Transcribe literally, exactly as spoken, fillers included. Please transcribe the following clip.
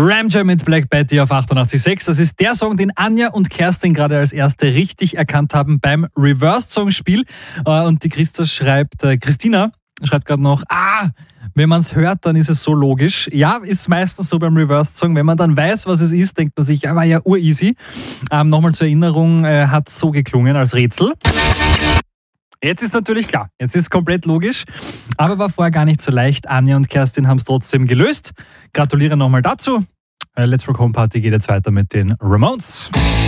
Ramjam mit Black Betty auf achtundachtzig Komma sechs. Das ist der Song, den Anja und Kerstin gerade als erste richtig erkannt haben beim Reverse-Song-Spiel. Und die Christa schreibt, äh, Christina schreibt gerade noch, ah, wenn man es hört, dann ist es so logisch. Ja, ist meistens so beim Reverse-Song. Wenn man dann weiß, was es ist, denkt man sich, ja, war ja ureasy. Ähm, Nochmal zur Erinnerung, äh, hat so geklungen als Rätsel. Jetzt ist natürlich klar, jetzt ist komplett logisch, aber war vorher gar nicht so leicht. Anja und Kerstin haben es trotzdem gelöst. Gratuliere nochmal dazu. Let's Rock Home Party geht jetzt weiter mit den Ramones.